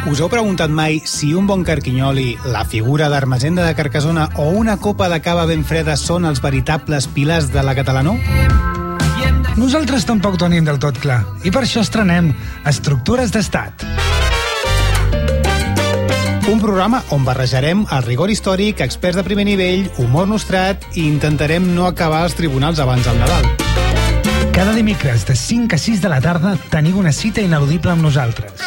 Us heu preguntat mai si un bon carquinyoli, la figura d'Ermessenda de Carcassona o una copa de cava ben freda són els veritables pilars de la catalanor? Nosaltres tampoc ho tenim del tot clar i per això estrenem Estructures d'Estat. Un programa on barrejarem el rigor històric, experts de primer nivell, humor nostrat i intentarem no acabar als tribunals abans del Nadal. Cada dimecres de 5 a 6 de la tarda teniu una cita ineludible amb nosaltres.